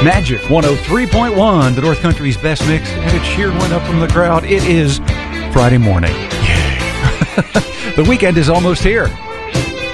Magic 103.1, the North Country's best mix, and a cheer went up from the crowd. It is Friday morning. Yay. The weekend is almost here.